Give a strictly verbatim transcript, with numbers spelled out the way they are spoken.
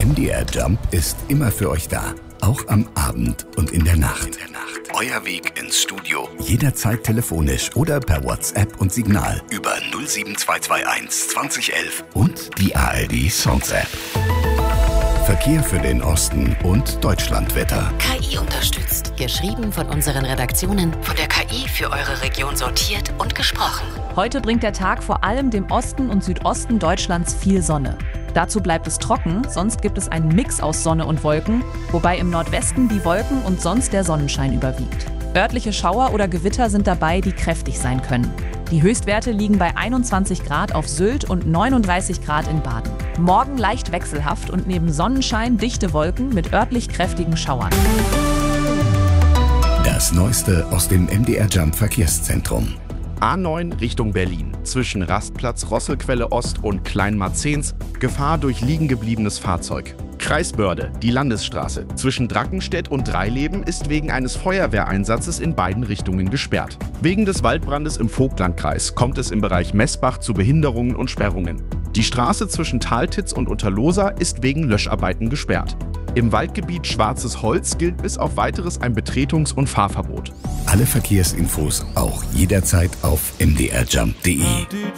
M D R Jump ist immer für euch da. Auch am Abend und in der Nacht. Euer Weg ins Studio. Jederzeit telefonisch oder per WhatsApp und Signal über null sieben zwei zwei eins zwanzig elf und die A R D Songs App. Verkehr für den Osten und Deutschlandwetter. K I unterstützt. Geschrieben von unseren Redaktionen, von der K I für eure Region sortiert und gesprochen. Heute bringt der Tag vor allem dem Osten und Südosten Deutschlands viel Sonne. Dazu bleibt es trocken, sonst gibt es einen Mix aus Sonne und Wolken, wobei im Nordwesten die Wolken und sonst der Sonnenschein überwiegt. Örtliche Schauer oder Gewitter sind dabei, die kräftig sein können. Die Höchstwerte liegen bei einundzwanzig Grad auf Sylt und neununddreißig Grad in Baden. Morgen leicht wechselhaft und neben Sonnenschein dichte Wolken mit örtlich kräftigen Schauern. Das Neueste aus dem M D R Jump Verkehrszentrum. A neun Richtung Berlin. Zwischen Rastplatz Rosselquelle Ost und Kleinmarzens Gefahr durch liegengebliebenes Fahrzeug. Kreis Börde, die Landesstraße. Zwischen Drackenstedt und Dreileben ist wegen eines Feuerwehreinsatzes in beiden Richtungen gesperrt. Wegen des Waldbrandes im Vogtlandkreis kommt es im Bereich Messbach zu Behinderungen und Sperrungen. Die Straße zwischen Taltitz und Unterlosa ist wegen Löscharbeiten gesperrt. Im Waldgebiet Schwarzes Holz gilt bis auf Weiteres ein Betretungs- und Fahrverbot. Alle Verkehrsinfos auch jederzeit auf m d r jump punkt d e.